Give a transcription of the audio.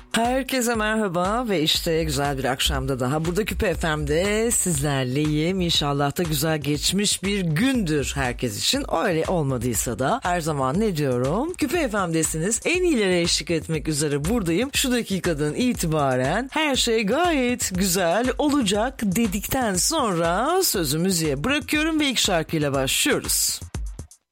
Herkese merhaba ve işte güzel bir akşamda daha burada Küpe FM'de sizlerleyim. İnşallah da güzel geçmiş bir gündür herkes için. Öyle olmadıysa da her zaman ne diyorum? Küpe FM'desiniz. En iyilere eşlik etmek üzere buradayım. Şu dakikadan itibaren her şey gayet güzel olacak dedikten sonra sözü müziğe bırakıyorum ve ilk şarkıyla başlıyoruz.